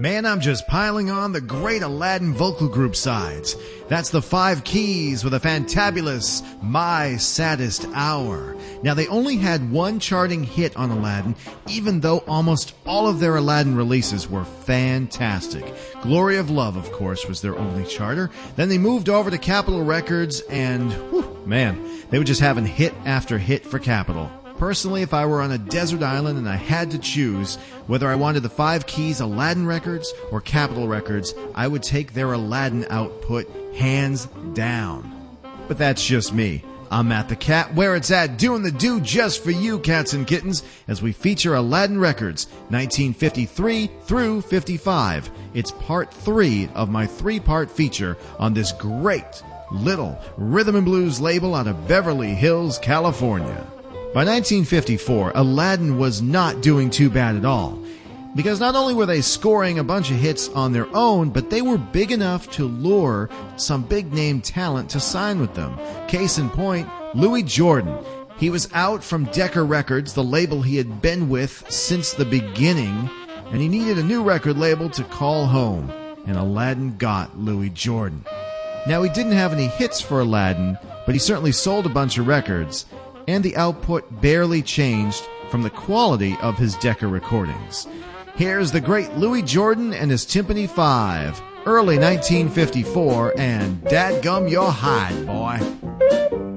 Man, I'm just piling on the great Aladdin vocal group sides. That's the 5 Keys with a fantabulous My Saddest Hour. Now, they only had one charting hit on Aladdin, even though almost all of their Aladdin releases were fantastic. Glory of Love, of course, was their only charter. Then they moved over to Capitol Records and, they were just having hit after hit for Capitol. Personally, if I were on a desert island and I had to choose whether I wanted the 5 Keys Aladdin Records or Capitol Records, I would take their Aladdin output hands down. But that's just me. I'm Matt the Cat, where it's at, doing the do just for you, cats and kittens, as we feature Aladdin Records, 1953 through 55. It's part 3 of my 3-part feature on this great little rhythm and blues label out of Beverly Hills, California. By 1954, Aladdin was not doing too bad at all, because not only were they scoring a bunch of hits on their own, but they were big enough to lure some big-name talent to sign with them. Case in point, Louis Jordan. He was out from Decca Records, the label he had been with since the beginning, and he needed a new record label to call home, and Aladdin got Louis Jordan. Now, he didn't have any hits for Aladdin, but he certainly sold a bunch of records, and the output barely changed from the quality of his Decca recordings. Here's the great Louis Jordan and his Timpani 5, early 1954, and Dadgum Your Hide, Boy.